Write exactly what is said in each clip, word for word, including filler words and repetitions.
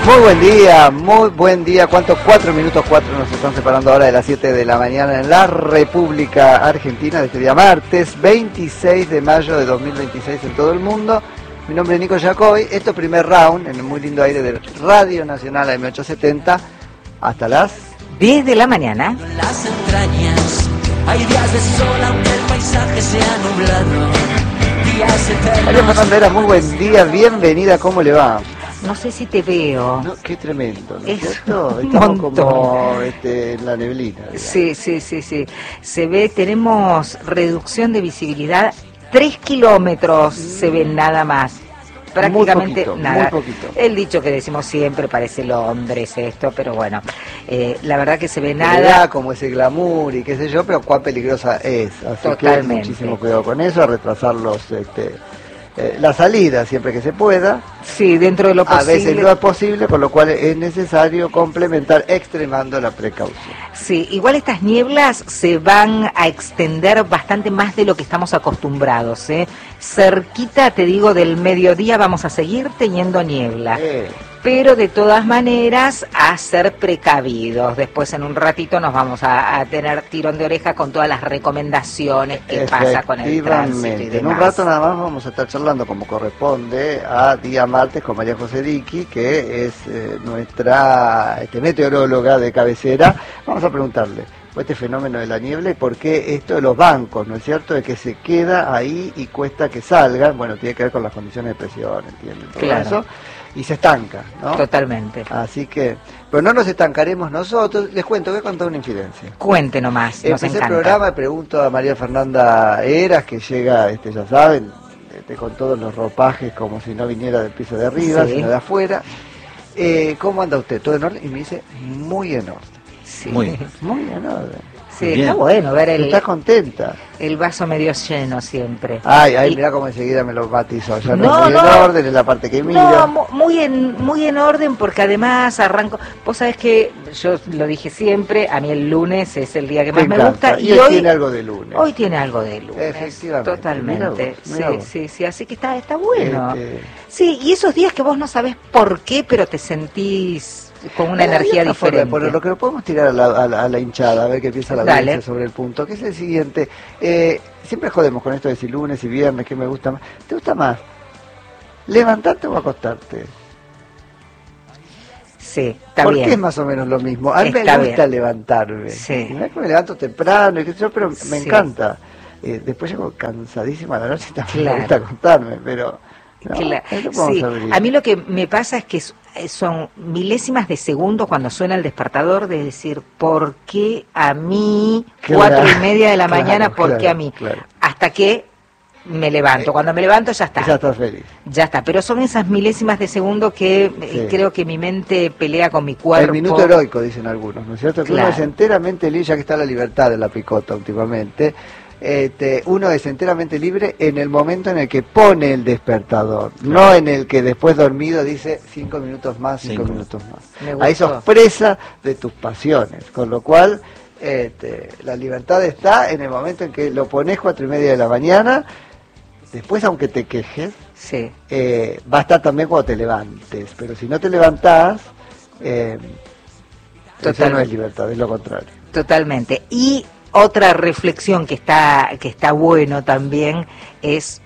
Muy buen día, muy buen día. ¿Cuántos? Cuatro minutos cuatro nos están separando ahora de las siete de la mañana en la República Argentina de este día martes, veintiséis de mayo de dos mil veintiséis en todo el mundo. Mi nombre es Nico Jacobi. Esto es primer round en el muy lindo aire de Radio Nacional M ochocientos setenta hasta las diez de la mañana. En las entrañas hay días de sol aunque el paisaje sea nublado. Días eternos. María Fernanda, muy buen día, bienvenida, ¿cómo le va? No sé si te veo. No, qué tremendo, ¿no es Es cierto? un Estamos montón. como este, en la neblina. digamos. Sí, sí, sí, sí. Se ve, tenemos reducción de visibilidad, tres kilómetros se ven nada más. Prácticamente Muy poquito, nada. muy poquito. El dicho que decimos siempre, parece Londres esto, pero bueno, eh, la verdad que se ve Que le da nada. como ese glamour y qué sé yo, pero cuán peligrosa es. Así Totalmente. que muchísimo cuidado con eso, a retrasar los, este, eh, la salida siempre que se pueda. Sí, dentro de lo A veces posible. no es posible, con lo cual es necesario complementar extremando la precaución. Sí, igual estas nieblas se van a extender bastante más de lo que estamos acostumbrados, ¿eh? Cerquita, te digo, del mediodía vamos a seguir teniendo niebla. Eh, Pero de todas maneras, a ser precavidos. Después en un ratito nos vamos a, a tener tirón de oreja con todas las recomendaciones que pasa con el tránsito y efectivamente. En un demás. rato nada más vamos a estar charlando como corresponde a día martes con María José Diqui, que es eh, nuestra este, meteoróloga de cabecera. Vamos a preguntarle por este fenómeno de la niebla y por qué esto de los bancos, ¿no es cierto?, de que se queda ahí y cuesta que salgan. Bueno, tiene que ver con las condiciones de presión, ¿entienden? Todo Claro. eso. Y se estanca, ¿no? Totalmente. Así que, pero no nos estancaremos nosotros. Les cuento, voy a contar una infidencia. Cuente nomás, nos Empecé el encanta. programa y pregunto a María Fernanda Eras, que llega, este, ya saben, este, con todos los ropajes como si no viniera del piso de arriba, Sí. sino de afuera. Eh, ¿Cómo anda usted? ¿Todo en orden? Y me dice, muy en orden. Sí. Muy. Muy en orden. Sí, Bien. está bueno ver el, ¿Estás contenta? el vaso medio lleno siempre. Ay, ay, Y- mirá cómo enseguida me lo matizó. Ya no, No, es muy no. en orden, es la parte que mira. No, mu- muy en, muy en orden porque además arranco, vos sabés que yo lo dije siempre, a mí el lunes es el día que Te más me encanta. gusta Y hoy tiene algo de lunes. hoy tiene algo de lunes. Efectivamente. Totalmente. Mirá vos, mirá sí, vos. sí, sí, así que está, está bueno. Este, Sí, y esos días que vos no sabés por qué, pero te sentís con una Hay energía otra forma de diferente. ponerlo, que lo podemos tirar a la, a la- a la hinchada, a ver qué piensa la Dale. audiencia sobre el punto, que es el siguiente. Eh, siempre jodemos con esto de si lunes y viernes, ¿qué me gusta más? ¿Te gusta más levantarte o acostarte? Sí, está Porque bien. es más o menos lo mismo. A mí me Está gusta bien. levantarme. Sí. Y no es que me levanto temprano, y qué sé yo, pero me Sí. encanta. Eh, después llego cansadísima a la noche y también Claro. me gusta acostarme, pero... no, Cla- eso podemos sí, abrir. a mí lo que me pasa es que s- son milésimas de segundo cuando suena el despertador de decir, ¿por qué a mí? Claro, Cuatro y media de la claro, mañana, ¿por qué claro, a mí? claro. Hasta que me levanto. Cuando me levanto ya está. Ya estás feliz. Ya está, pero son esas milésimas de segundo que eh, Sí. creo que mi mente pelea con mi cuerpo. El minuto heroico, dicen algunos, ¿no es cierto? Que Claro. uno es enteramente libre, ya que está la libertad de la picota últimamente, este, uno es enteramente libre en el momento en el que pone el despertador, no en el que después dormido dice cinco minutos más, cinco, Cinco. minutos más. Me Ahí gustó. sos presa de tus pasiones, con lo cual este, la libertad está en el momento en que lo pones cuatro y media de la mañana. Después, aunque te quejes, Sí, eh, va a estar también cuando te levantes, pero si no te levantás, eh, eso no Totalmente. es libertad, es lo contrario. totalmente. Y otra reflexión que está, que está bueno también es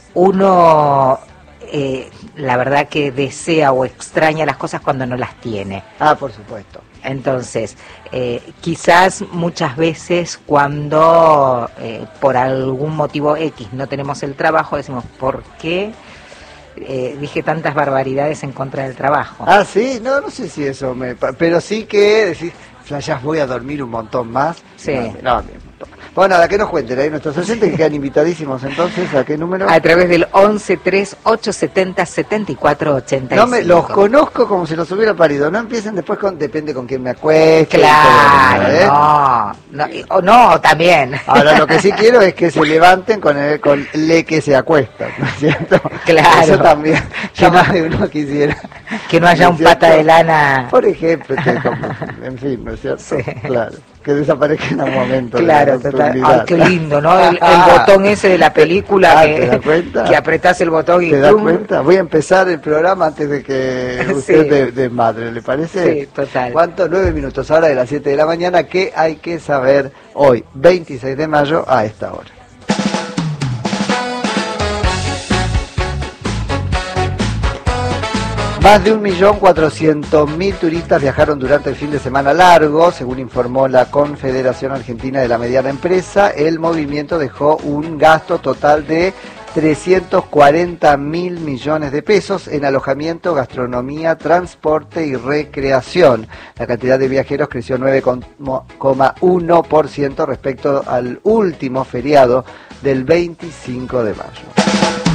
uno, eh, la verdad que desea o extraña las cosas cuando no las tiene. Ah, por supuesto. Entonces, eh, quizás muchas veces cuando eh, por algún motivo X no tenemos el trabajo, decimos, ¿por qué eh, dije tantas barbaridades en contra del trabajo? Ah, sí, no, no sé si eso me... pa- Pero sí que decís, flayás, voy a dormir un montón más. Sí. No, no, bien, un montón. Bueno, nada, que nos cuenten ahí nuestros oyentes que quedan invitadísimos entonces, ¿a qué número? A través del once tres ocho setenta setenta y cuatro ochenta y No cinco. me, los conozco como si los hubiera parido, no empiecen después con, depende con quién me acueste. y Claro, todo eso, ¿eh? no, no, y- o no, también. Ahora lo que sí quiero es que se levanten con el con le que se acuestan, ¿no es cierto? Claro. Eso también, ya más de uno quisiera. Que no haya ¿No un es cierto? pata de lana. Por ejemplo, que como- en fin, ¿no es cierto? Sí. Claro, que desaparezca en un momento. de Claro, la total. nocturnidad. Ay, qué lindo, ¿no? El, el botón ese de la película Ah, que, ¿te das cuenta? que apretás el botón y ¿Te das ¡plum! cuenta? Voy a empezar el programa antes de que usted Sí. de, de madre, ¿le parece? Sí, total. ¿Cuánto? Nueve minutos ahora de las siete de la mañana. ¿Qué hay que saber hoy, veintiséis de mayo, a esta hora? Más de un millón cuatrocientos mil turistas viajaron durante el fin de semana largo, según informó la Confederación Argentina de la Mediana Empresa. El movimiento dejó un gasto total de trescientos cuarenta mil millones de pesos en alojamiento, gastronomía, transporte y recreación. La cantidad de viajeros creció nueve coma uno por ciento respecto al último feriado del veinticinco de mayo.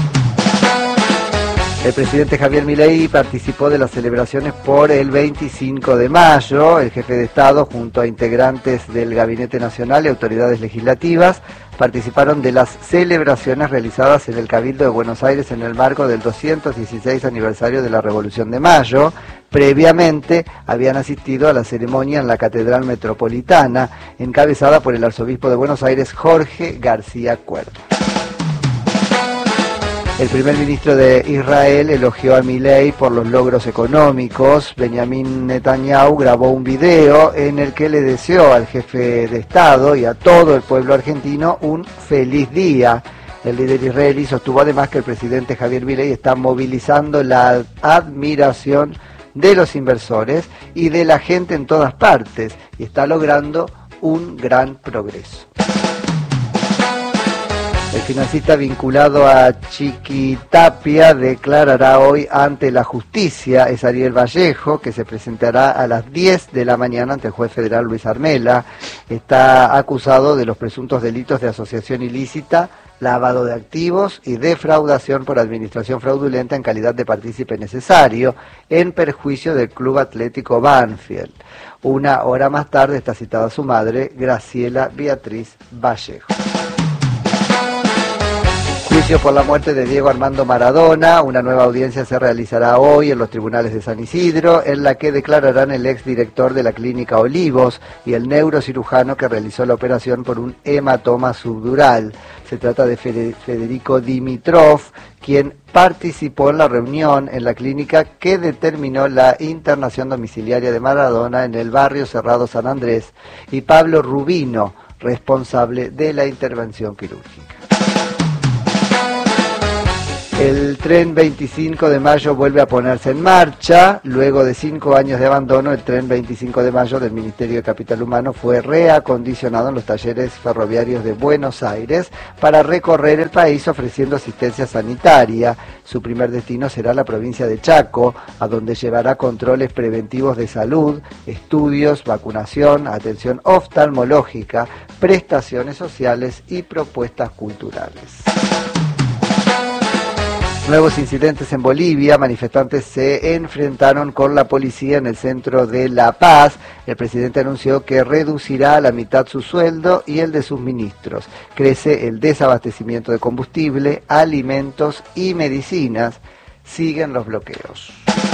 El presidente Javier Milei participó de las celebraciones por el veinticinco de mayo. El jefe de Estado, junto a integrantes del Gabinete Nacional y autoridades legislativas, participaron de las celebraciones realizadas en el Cabildo de Buenos Aires en el marco del doscientos dieciséis aniversario de la Revolución de Mayo. Previamente habían asistido a la ceremonia en la Catedral Metropolitana, encabezada por el arzobispo de Buenos Aires, Jorge García Cuervo. El primer ministro de Israel elogió a Milei por los logros económicos. Benjamín Netanyahu grabó un video en el que le deseó al jefe de Estado y a todo el pueblo argentino un feliz día. El líder israelí sostuvo además que el presidente Javier Milei está movilizando la admiración de los inversores y de la gente en todas partes y está logrando un gran progreso. El financista vinculado a Chiquitapia declarará hoy ante la justicia. Es Ariel Vallejo, que se presentará a las diez de la mañana ante el juez federal Luis Armela. Está acusado de los presuntos delitos de asociación ilícita, lavado de activos y defraudación por administración fraudulenta en calidad de partícipe necesario, en perjuicio del Club Atlético Banfield. Una hora más tarde está citada su madre, Graciela Beatriz Vallejo. Juicio por la muerte de Diego Armando Maradona. Una nueva audiencia se realizará hoy en los tribunales de San Isidro, en la que declararán el exdirector de la clínica Olivos y el neurocirujano que realizó la operación por un hematoma subdural. Se trata de Federico Dimitrov, quien participó en la reunión en la clínica que determinó la internación domiciliaria de Maradona en el barrio Cerrado San Andrés, y Pablo Rubino, responsable de la intervención quirúrgica. El tren veinticinco de mayo vuelve a ponerse en marcha. Luego de cinco años de abandono, el tren veinticinco de mayo del Ministerio de Capital Humano fue reacondicionado en los talleres ferroviarios de Buenos Aires para recorrer el país ofreciendo asistencia sanitaria. Su primer destino será la provincia de Chaco, a donde llevará controles preventivos de salud, estudios, vacunación, atención oftalmológica, prestaciones sociales y propuestas culturales. Nuevos incidentes en Bolivia. Manifestantes se enfrentaron con la policía en el centro de La Paz. El presidente anunció que reducirá a la mitad su sueldo y el de sus ministros. Crece el desabastecimiento de combustible, alimentos y medicinas. Siguen los bloqueos.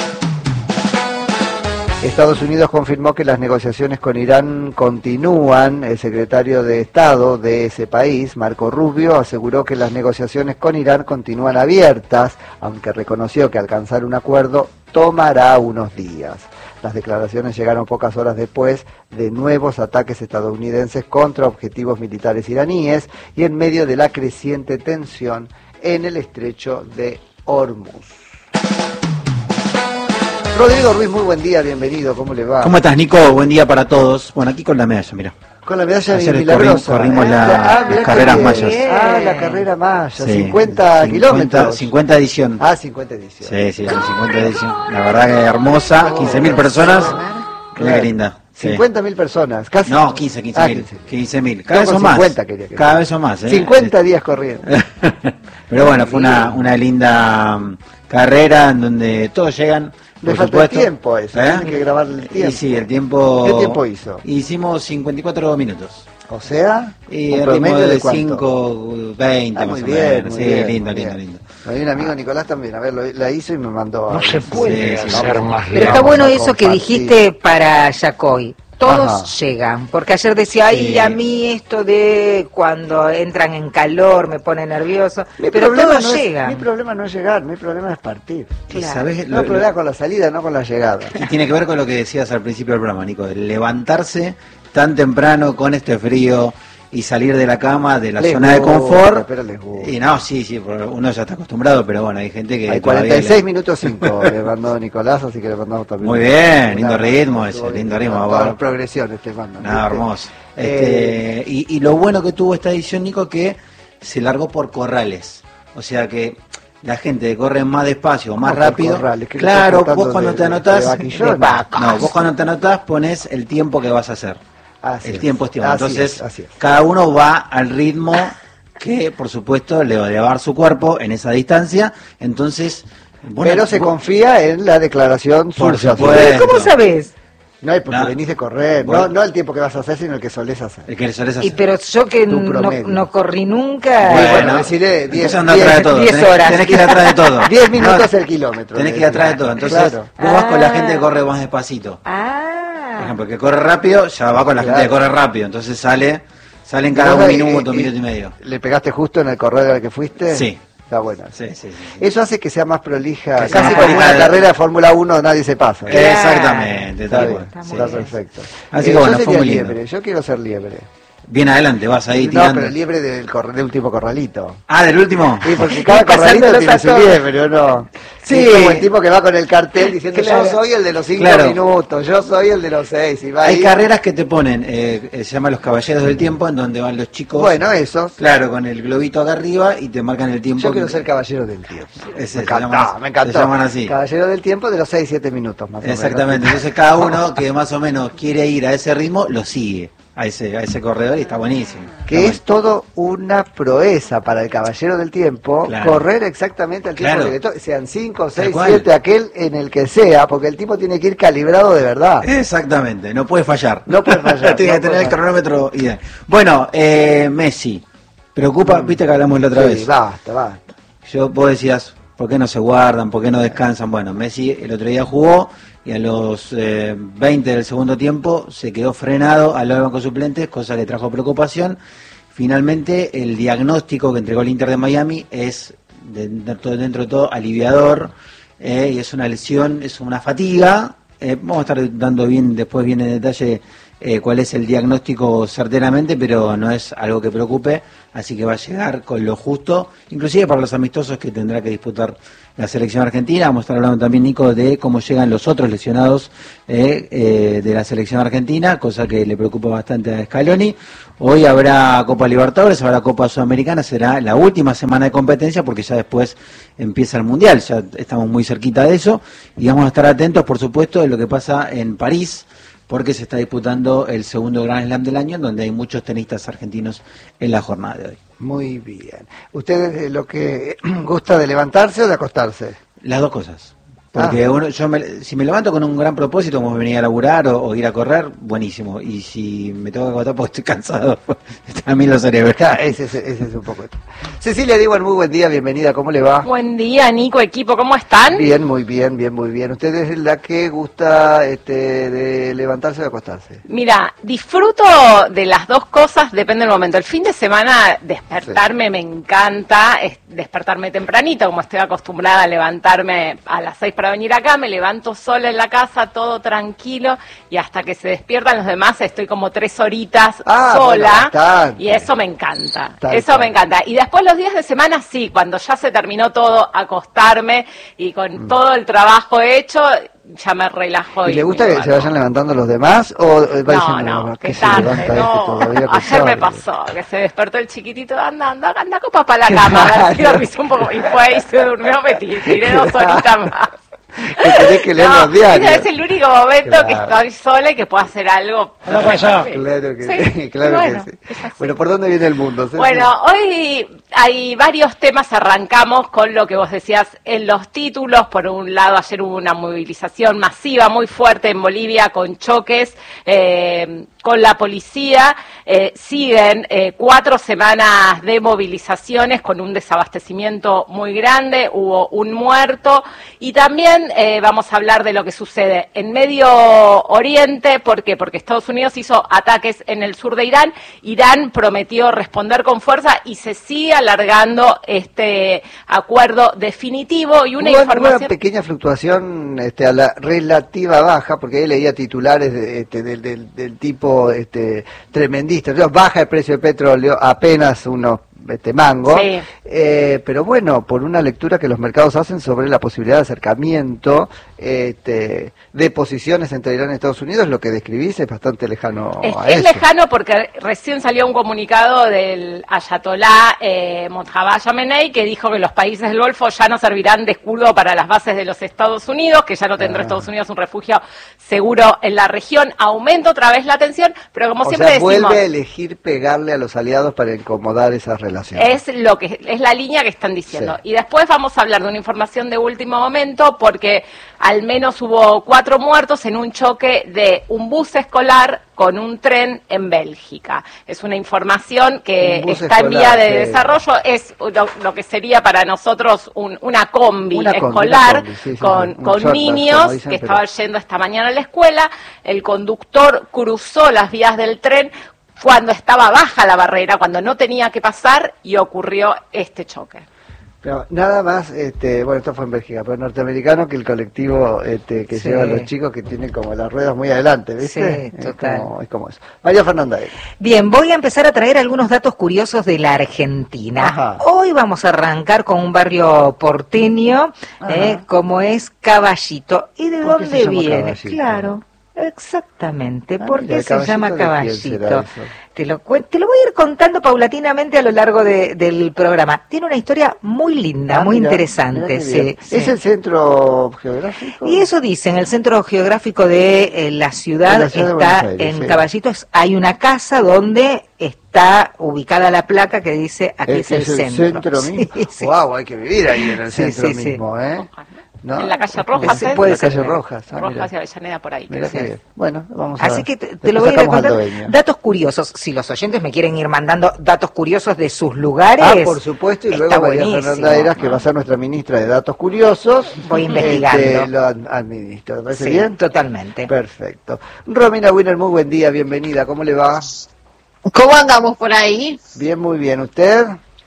Estados Unidos confirmó que las negociaciones con Irán continúan. El secretario de Estado de ese país, Marco Rubio, aseguró que las negociaciones con Irán continúan abiertas, aunque reconoció que alcanzar un acuerdo tomará unos días. Las declaraciones llegaron pocas horas después de nuevos ataques estadounidenses contra objetivos militares iraníes y en medio de la creciente tensión en el estrecho de Hormuz. Rodrigo Ruiz, muy buen día, bienvenido, ¿cómo le va? ¿Cómo estás, Nico? Buen día para todos. Bueno, aquí con la medalla, mira. Con la medalla Ayer milagrosa. corrimos ¿eh? la- Ah, mirá las carreras qué mayas. bien. Ah, la carrera maya, Sí, cincuenta kilómetros. cincuenta edición. Ah, cincuenta ediciones. Sí, sí, sí, cincuenta edición. La verdad que hermosa, quince mil personas. Mira qué linda. Sí. cincuenta mil personas, casi. No, quince, quince Ah, mil. quince mil. Cada Yo vez con son más. cincuenta quería que Cada sea. vez son más, ¿eh? cincuenta días corriendo. Pero bueno, fue una, una linda mm, carrera en donde todos llegan. Le por falta supuesto. el tiempo a eso, ¿Eh? tiene que grabar el tiempo. Y sí, el tiempo. ¿Qué tiempo hizo? Hicimos cincuenta y cuatro minutos. O sea, Y un el ritmo promedio de cuánto? cinco veinte Ah, más muy o bien, menos. muy Sí, bien, lindo, muy lindo, bien. lindo. Hay un amigo Nicolás también, a ver, lo- la hizo y me mandó. No a- se puede Sí, sí, hacer sí. más Pero está lejos. bueno a eso que compartir. dijiste para Yacoy. Todos Ajá. llegan, porque ayer decía, ay, Sí. a mí esto de cuando entran en calor me pone nervioso, Mi pero problema todos no es- llegan. mi problema no es llegar, mi problema es partir. Y Claro. sabés, No lo- hay problema lo- con la salida, no con la llegada. y tiene que ver con lo que decías al principio del programa, Nico, de levantarse tan temprano con este frío y salir de la cama, de la Les zona de gusta, confort. pero les gusta. Y no, sí, sí, porque uno ya está acostumbrado, pero bueno, hay gente que Hay todavía cuarenta y seis le- minutos cinco le mandó Nicolás, así que le mandamos también. Muy un- bien, un lindo abrazo. ritmo ese, Estuvo lindo bien, ritmo, todas va. las progresiones te mandan. Nada, ¿viste? hermoso. Eh, Este, y, y lo bueno que tuvo esta edición, Nico, que se largó por corrales. O sea que la gente corre más despacio, más ¿Cómo por rápido. corrales? ¿Qué le Claro, estás vos tratando cuando de- te de- anotás, de vaquillón? de vacas. no, vos cuando te anotás pones el tiempo que vas a hacer. Así el es, tiempo estimado. así Entonces, es, así es. cada uno va al ritmo que, por supuesto, le va a llevar su cuerpo en esa distancia. Entonces, vos Pero no- se vos- confía en la declaración Por suya. supuesto. ¿Cómo sabés? No hay porque No. venís de correr, Bueno. no, no el tiempo que vas a hacer, sino el que solés hacer. el que le solés Y hacer. pero yo que Tu no, promedio. no corrí nunca. Bueno, Bueno, decirle diez- entonces anda diez- atrás de todo. diez tenés, horas. tenés que ir atrás de todo. diez minutos No, el kilómetro. Tenés le que ir atrás de decía. todo. Entonces, Claro. vos vas con la Ah. gente que corre más despacito. Ah. Por ejemplo, el que corre rápido, ya va con la gente Claro. que corre rápido. Entonces sale, salen cada un Entonces, minuto, eh, un minuto eh, y medio. ¿Le pegaste justo en el corredor al que fuiste? Sí. Está bueno. Sí, sí, sí. sí. Eso hace que sea más prolija, Que sea casi más como una prolija. carrera de Fórmula uno, nadie se pasa. Claro. Exactamente, Está tal bien, cual. está Sí, está sí. perfecto. Así Eh, que bueno, yo fue sería muy lindo. liebre, yo quiero ser liebre. Bien adelante, vas ahí No, tirando. pero liebre del, corre- del último corralito. Ah, del último. Sí, porque cada Y corralito pasándolos tiene a su todos. liebre, ¿o no? Sí. Sí, como el tipo que va con el cartel diciendo Claro. yo soy el de los cinco Claro. minutos, yo soy el de los seis. Y va Hay ahí. carreras que te ponen, eh, eh, se llaman los caballeros del tiempo, en donde van los chicos. Bueno, esos. Claro, con el globito acá arriba y te marcan el tiempo. Yo quiero ser caballero del tiempo. Ese, me se encantó, llaman- me encantó. se llaman así. Caballero del tiempo de los seis siete minutos más o menos. Exactamente, entonces cada uno que más o menos quiere ir a ese ritmo, lo sigue a ese, a ese corredor y está buenísimo. Que Está es todo una proeza para el caballero del tiempo, Claro. correr exactamente al tiempo Claro. que le toque, sean cinco, seis, cual. siete, aquel en el que sea, porque el tipo tiene que ir calibrado de verdad. bueno. Exactamente, no puede fallar. No puede fallar, Tiene no que tener puede el fallar. cronómetro ideal. Bueno, eh, Messi, preocupa, viste que hablamos la otra Sí, vez. basta, basta. Yo, vos decías, ¿por qué no se guardan? ¿Por qué no descansan? Bueno, Messi el otro día jugó y a los eh, veinte del segundo tiempo se quedó frenado al lado del banco suplentes, cosa que trajo preocupación. Finalmente, el diagnóstico que entregó el Inter de Miami es, de- dentro, dentro de todo, aliviador, eh, y es una lesión, es una fatiga. Eh, vamos a estar dando bien después bien en detalle eh, cuál es el diagnóstico certeramente, pero no es algo que preocupe, así que va a llegar con lo justo, inclusive para los amistosos que tendrá que disputar la selección argentina. Vamos a estar hablando también, Nico, de cómo llegan los otros lesionados eh, eh, de la selección argentina, cosa que le preocupa bastante a Scaloni. Hoy habrá Copa Libertadores, habrá Copa Sudamericana, será la última semana de competencia porque ya después empieza el Mundial, ya estamos muy cerquita de eso, y vamos a estar atentos, por supuesto, de lo que pasa en París, porque se está disputando el segundo Grand Slam del año, en donde hay muchos tenistas argentinos en la jornada de hoy. Muy bien. ¿Ustedes eh, lo que gusta de levantarse o de acostarse? Las dos cosas. Porque Ah. uno, yo me- si me levanto con un gran propósito, como venir a laburar o, o ir a correr, buenísimo. Y si me tengo que acostar porque estoy cansado, también lo seré. Está, ese, es- ese es un poco esto. Cecilia Diwan, muy buen día, bienvenida, ¿cómo le va? Buen día, Nico, equipo, ¿cómo están? Bien, muy bien, bien, muy bien. ¿Usted es la que gusta este, de levantarse o de acostarse? Mira, disfruto de las dos cosas, depende del momento. El fin de semana despertarme me encanta, es despertarme tempranito, como estoy acostumbrada a levantarme a las seis para venir acá, me levanto sola en la casa, todo tranquilo, y hasta que se despiertan los demás estoy como tres horitas Ah, bueno, sola, bastante. y eso me encanta, Tal eso cual. me encanta. Y después los días de semana sí, cuando ya se terminó todo, acostarme y con todo el trabajo hecho, ya me relajo. ¿Y le gusta me que se duermo. vayan levantando los demás o eh, va No, diciendo, no, que que se tarde, levanta este no. todavía? que Ayer me tarde? pasó que se despertó el chiquitito, anda, anda, anda copa para la cama, a ver si dormís un poco. Y fue y se durmió, me tiré, tiré dos horitas más. Que tenés que leer No, los diarios. ese es el único momento que Claro. estoy sola y que puedo hacer algo. No pasa. Claro que Sí, sí, claro bueno, que sí. es así. Bueno, ¿por dónde viene el mundo? Ceci? Bueno, hoy hay varios temas, arrancamos con lo que vos decías en los títulos. Por un lado, ayer hubo una movilización masiva muy fuerte en Bolivia con choques, eh, con la policía. Eh, siguen eh, cuatro semanas de movilizaciones con un desabastecimiento muy grande, hubo un muerto, y también eh, vamos a hablar de lo que sucede en Medio Oriente. ¿Por qué? Porque Estados Unidos hizo ataques en el sur de Irán, Irán prometió responder con fuerza y se sigue alargando este acuerdo definitivo. Y una Hubo información... una pequeña fluctuación este, a la relativa baja, porque ahí leía titulares de, este, del, del, del tipo este, tremendista, o sea, baja el precio del petróleo, apenas unos este mango, sí. eh, pero bueno, por una lectura que los mercados hacen sobre la posibilidad de acercamiento este, de posiciones entre Irán y Estados Unidos, lo que describís es bastante lejano es, a es eso. lejano porque recién salió un comunicado del ayatolá eh, Mojtaba Khamenei, que dijo que los países del Golfo ya no servirán de escudo para las bases de los Estados Unidos, que ya no tendrá ah. Estados Unidos un refugio seguro en la región. Aumenta otra vez la tensión, pero como o siempre sea, decimos... vuelve a elegir pegarle a los aliados para incomodar esas relaciones. Es lo que es la línea que están diciendo. Sí. Y después vamos a hablar de una información de último momento, porque al menos hubo cuatro muertos en un choque de un bus escolar con un tren en Bélgica. Es una información que está escolar, en vía de sí. desarrollo. Es lo, lo que sería para nosotros un, una combi una escolar combi, una combi, sí, sí, con, sí, con niños dicen, que pero... estaban yendo esta mañana a la escuela. El conductor cruzó las vías del tren cuando estaba baja la barrera, cuando no tenía que pasar, y ocurrió este choque. Pero nada más, este, bueno, esto fue en Bélgica, pero norteamericano, que el colectivo este, que sí. lleva a los chicos que tienen como las ruedas muy adelante, ¿viste? Sí, total. Es como, es como eso. María Fernanda. Bien, voy a empezar a traer algunos datos curiosos de la Argentina. Ajá. Hoy vamos a arrancar con un barrio porteño, eh, como es Caballito. ¿Y de ¿Por dónde viene? Caballito? Claro. Exactamente, ah, ¿por mira, qué se llama Caballito? Te lo, te lo voy a ir contando paulatinamente a lo largo de, del programa. Tiene una historia muy linda, ah, muy mira, interesante. Mira sí, sí. ¿Es el centro geográfico? Y eso dicen, el centro geográfico de eh, la ciudad, la ciudad está Aires, en sí. Caballito. Hay una casa donde está ubicada la placa que dice aquí es, es el, el centro. centro mismo. Sí, sí. Wow, hay que vivir ahí en el sí, centro sí, mismo, sí. ¿eh? ¿No? En la calle Rojas, sí, puede la ser. calle Rojas, ah, Rojas y Avellaneda por ahí. Mira que bien. Bueno, vamos a Así que te, te lo voy a ir contando. Datos curiosos. Si los oyentes me quieren ir mandando datos curiosos de sus lugares. Ah, por supuesto, y luego María Fernanda Heras, que va a ser nuestra ministra de Datos Curiosos. Voy investigando. Este, lo administra. ¿Te parece sí, bien? Totalmente. Perfecto. Romina Wiener, muy buen día, bienvenida. ¿Cómo le va? ¿Cómo andamos por ahí? Bien, muy bien. ¿Usted?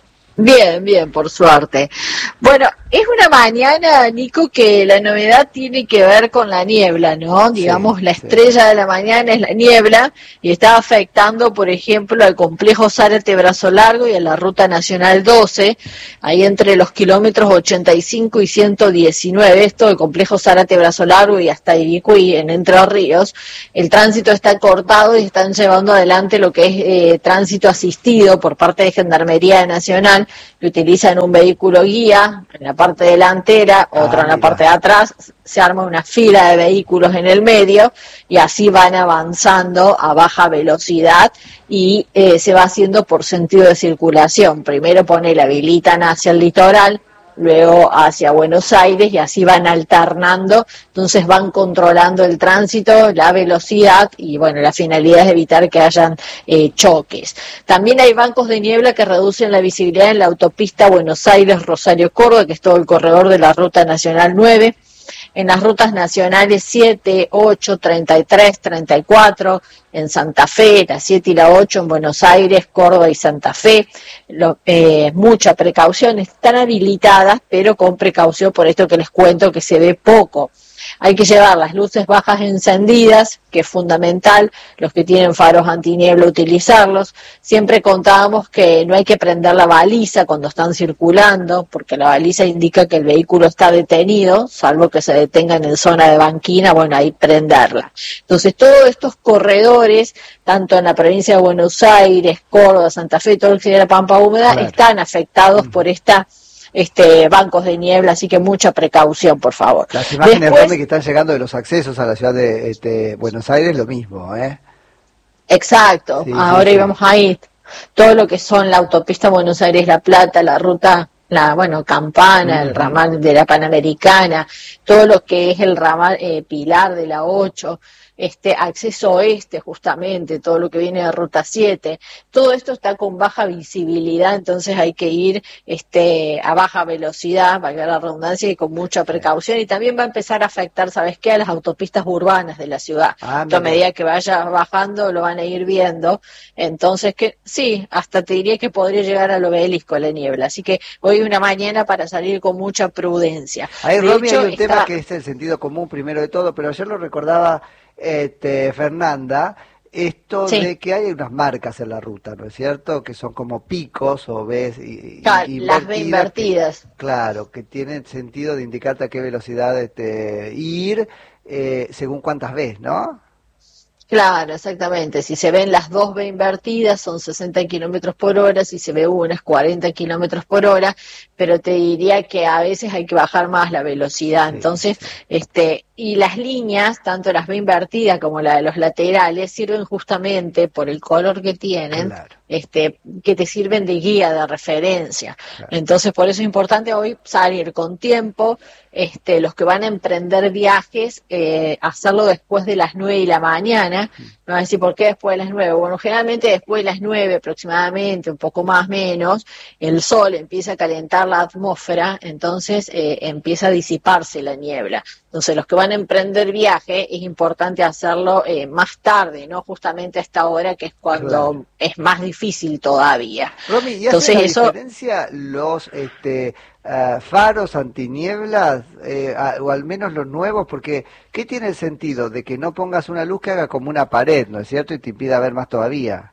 Bien, bien, por suerte. Bueno, es una mañana, Nico, que la novedad tiene que ver con la niebla, ¿no? Digamos, sí, la estrella sí. de la mañana es la niebla y está afectando, por ejemplo, al complejo Zárate-Brazo Largo y a la Ruta Nacional doce, ahí entre los kilómetros ochenta y cinco y ciento diecinueve, esto, el complejo Zárate-Brazo Largo y hasta Iricuí, en Entre Ríos. El tránsito está cortado y están llevando adelante lo que es eh, tránsito asistido por parte de Gendarmería Nacional, que utilizan un vehículo guía en la parte delantera, otro ah, en la mira. parte de atrás, se arma una fila de vehículos en el medio y así van avanzando a baja velocidad y eh, se va haciendo por sentido de circulación. Primero pone la habilitan hacia el litoral, luego hacia Buenos Aires y así van alternando, entonces van controlando el tránsito, la velocidad y bueno, la finalidad es evitar que hayan eh, choques. También hay bancos de niebla que reducen la visibilidad en la autopista Buenos Aires-Rosario-Córdoba, que es todo el corredor de la Ruta Nacional nueve. En las rutas nacionales siete, ocho, treinta y tres, treinta y cuatro, en Santa Fe, la siete y la ocho en Buenos Aires, Córdoba y Santa Fe. Lo, eh, mucha precaución, están habilitadas, pero con precaución por esto que les cuento que se ve poco. Hay que llevar las luces bajas encendidas, que es fundamental, los que tienen faros antiniebla utilizarlos. Siempre contábamos que no hay que prender la baliza cuando están circulando, porque la baliza indica que el vehículo está detenido, salvo que se detengan en zona de banquina, bueno, ahí prenderla. Entonces todos estos corredores, tanto en la provincia de Buenos Aires, Córdoba, Santa Fe, todo el que sea la Pampa Húmeda, claro. están afectados por esta Este, bancos de niebla, así que mucha precaución, por favor. Las imágenes Después, que están llegando de los accesos a la ciudad de este, Buenos Aires, lo mismo, ¿eh? Exacto, sí, ahora sí, íbamos sí. ahí, todo lo que son la autopista Buenos Aires-La Plata, la ruta, la bueno, Campana, uh-huh. el ramal de la Panamericana, todo lo que es el ramal eh, Pilar de la ocho, este acceso oeste justamente, todo lo que viene de Ruta siete, todo esto está con baja visibilidad, entonces hay que ir este a baja velocidad, valga la redundancia, y con mucha precaución, y también va a empezar a afectar, ¿sabes qué?, a las autopistas urbanas de la ciudad. Ah, a medida que vaya bajando lo van a ir viendo, entonces que sí, hasta te diría que podría llegar al Obelisco la niebla, así que hoy es una mañana para salir con mucha prudencia. Ahí, Romy, hay un está... tema que es el sentido común primero de todo, pero ayer lo recordaba Este, Fernanda, esto sí. de que hay unas marcas en la ruta, ¿no es cierto? Que son como picos o ves y, claro, y las ve invertidas. Que, claro, que tienen sentido de indicarte a qué velocidad este, ir eh, según cuántas ves, ¿no? Claro, exactamente. Si se ven las dos V invertidas son sesenta kilómetros por hora, si se ve una es cuarenta kilómetros por hora, pero te diría que a veces hay que bajar más la velocidad. Sí, Entonces, sí. este, y las líneas, tanto las V invertidas como la de los laterales, sirven justamente por el color que tienen, claro. este, que te sirven de guía, de referencia. Claro. Entonces, por eso es importante hoy salir con tiempo. Este, los que van a emprender viajes, eh, hacerlo después de las nueve de la mañana. Me van a decir, ¿por qué después de las nueve? Bueno, generalmente después de las nueve aproximadamente, un poco más menos, el sol empieza a calentar la atmósfera, entonces eh, empieza a disiparse la niebla. Entonces, los que van a emprender viaje, es importante hacerlo eh, más tarde, ¿no? Justamente a esta hora, que es cuando claro. es más difícil todavía. Romy, ¿y hace la eso... diferencia los este, uh, faros antinieblas, eh, o al menos los nuevos? Porque, ¿qué tiene el sentido de que no pongas una luz que haga como una pared, ¿no es cierto? Y te impida ver más todavía.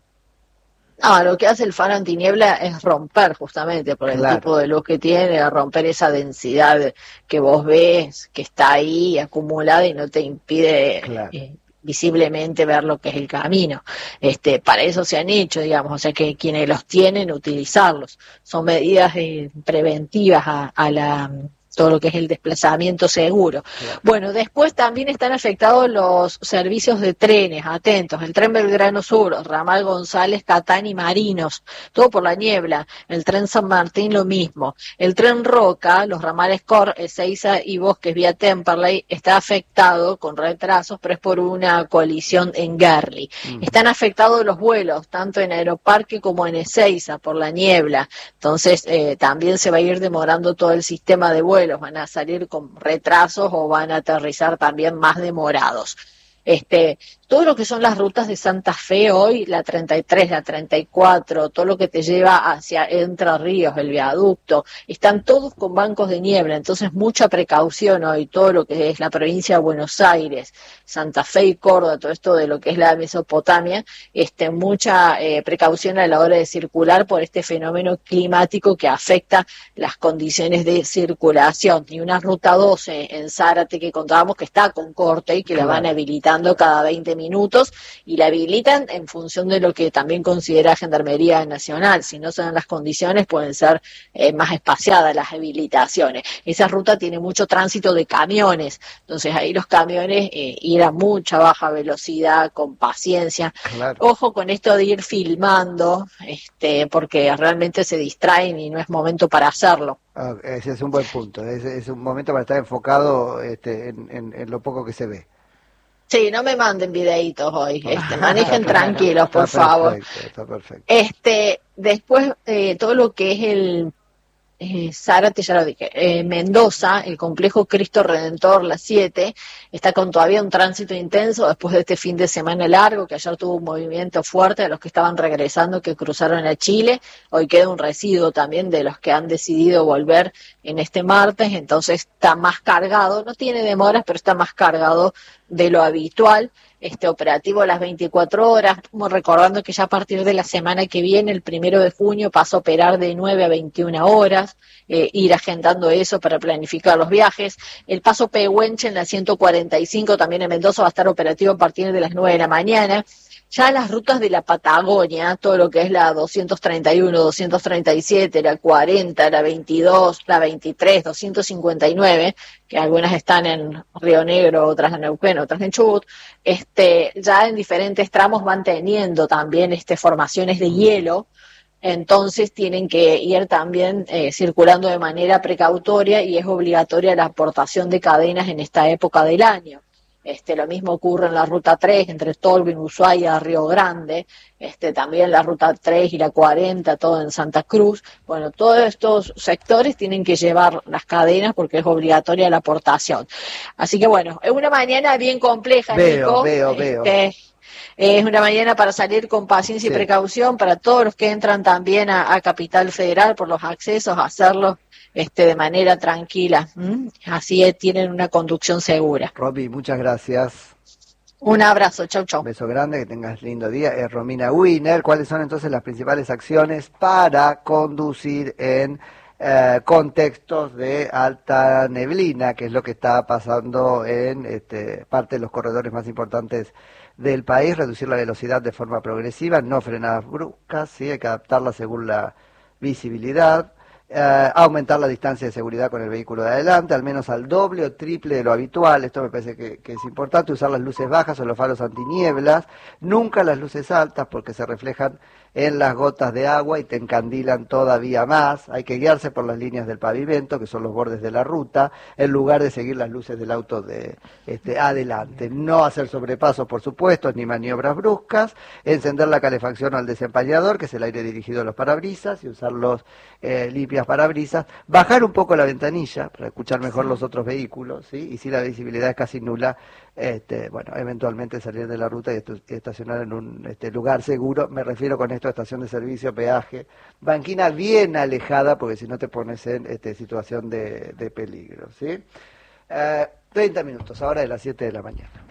No, lo que hace el faro antiniebla es romper justamente por el claro. tipo de luz que tiene, romper esa densidad que vos ves, que está ahí acumulada y no te impide claro. eh, visiblemente ver lo que es el camino. Este, para eso se han hecho, digamos, o sea que quienes los tienen, utilizarlos. Son medidas eh, preventivas a, a la... todo lo que es el desplazamiento seguro. Claro. Bueno, después también están afectados los servicios de trenes, atentos, el tren Belgrano Sur, ramal González, Catán y Marinos, todo por la niebla, el tren San Martín lo mismo, el tren Roca, los ramales Cor, Ezeiza y Bosques vía Temperley, está afectado con retrasos, pero es por una colisión en Gerli. Mm. Están afectados los vuelos, tanto en Aeroparque como en Ezeiza, por la niebla, entonces eh, también se va a ir demorando todo el sistema de vuelos, van a salir con retrasos o van a aterrizar también más demorados. Este, todo lo que son las rutas de Santa Fe hoy, la treinta y tres, la treinta y cuatro, todo lo que te lleva hacia Entre Ríos, el viaducto, están todos con bancos de niebla, entonces mucha precaución hoy, todo lo que es la provincia de Buenos Aires, Santa Fe y Córdoba, todo esto de lo que es la Mesopotamia, este, mucha eh, precaución a la hora de circular por este fenómeno climático que afecta las condiciones de circulación. Y una ruta doce en Zárate que contábamos que está con corte y que claro. la van habilitando cada veinte minutos y la habilitan en función de lo que también considera Gendarmería Nacional. Si no se dan las condiciones pueden ser eh, más espaciadas las habilitaciones. Esa ruta tiene mucho tránsito de camiones, entonces ahí los camiones eh, ir a mucha baja velocidad, con paciencia. Claro. Ojo con esto de ir filmando, este, porque realmente se distraen y no es momento para hacerlo. Ah, ese es un buen punto, es, es un momento para estar enfocado este, en, en, en lo poco que se ve. Sí, no me manden videitos hoy, este, manejen tranquilos, por está favor. Perfecto, está perfecto. Este, después, eh, todo lo que es el eh, Zárate, ya lo dije, eh, Mendoza, el complejo Cristo Redentor, la siete, está con todavía un tránsito intenso después de este fin de semana largo, que ayer tuvo un movimiento fuerte de los que estaban regresando, que cruzaron a Chile. Hoy queda un residuo también de los que han decidido volver en este martes, entonces está más cargado, no tiene demoras, pero está más cargado de lo habitual. Este operativo a las veinticuatro horas, como recordando que ya a partir de la semana que viene, el primero de junio, pasa a operar de nueve a veintiuna horas, eh, ir agendando eso para planificar los viajes. El paso Pehuenche en la ciento cuarenta y cinco, también en Mendoza, va a estar operativo a partir de las nueve de la mañana. Ya las rutas de la Patagonia, todo lo que es la doscientos treinta y uno, doscientos treinta y siete, la cuarenta, la veintidós, la veintitrés, doscientos cincuenta y nueve, que algunas están en Río Negro, otras en Neuquén, otras en Chubut, este, ya en diferentes tramos van teniendo también este, formaciones de hielo, entonces tienen que ir también eh, circulando de manera precautoria y es obligatoria la aportación de cadenas en esta época del año. Este, lo mismo ocurre en la ruta tres, entre Tolwyn, Ushuaia, Río Grande, este, también la ruta tres y la cuarenta, todo en Santa Cruz. Bueno, todos estos sectores tienen que llevar las cadenas porque es obligatoria la aportación. Así que bueno, es una mañana bien compleja, veo, Nico. Veo, este, veo. Es una mañana para salir con paciencia sí. y precaución, para todos los que entran también a, a Capital Federal por los accesos, hacerlo este, de manera tranquila. ¿Mm? Así es, tienen una conducción segura. Romy, muchas gracias. Un abrazo, chau, chau. Un beso grande, que tengas lindo día. Es Romina Wiener. ¿Cuáles son entonces las principales acciones para conducir en eh, contextos de alta neblina, que es lo que está pasando en este, parte de los corredores más importantes del país? Reducir la velocidad de forma progresiva, no frenadas bruscas, ¿sí? Hay que adaptarla según la visibilidad. Uh, aumentar la distancia de seguridad con el vehículo de adelante, al menos al doble o triple de lo habitual. Esto me parece que, que es importante. Usar las luces bajas o los faros antinieblas, nunca las luces altas porque se reflejan en las gotas de agua y te encandilan todavía más. Hay que guiarse por las líneas del pavimento, que son los bordes de la ruta, en lugar de seguir las luces del auto de este, adelante. No hacer sobrepasos, por supuesto, ni maniobras bruscas. Encender la calefacción al desempañador, que es el aire dirigido a los parabrisas, y usar los eh, limpias parabrisas. Bajar un poco la ventanilla para escuchar mejor los otros vehículos, ¿sí? Y si la visibilidad es casi nula, este, bueno, eventualmente salir de la ruta y estacionar en un este, lugar seguro. Me refiero con esto a estación de servicio, peaje, banquina bien alejada, porque si no te pones en este, situación de, de peligro, ¿sí? Eh, treinta minutos, ahora de las siete de la mañana.